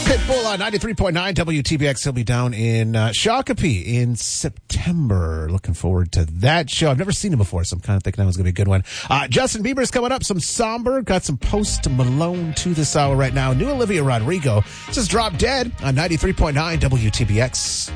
Pitbull on 93.9 WTBX. He'll be down in Shakopee in September. Looking forward to that show. I've never seen him before, so I'm kind of thinking that was going to be a good one. Justin Bieber's coming up. Some somber. Got some Post Malone to this hour right now. New Olivia Rodrigo just dropped dead on 93.9 WTBX.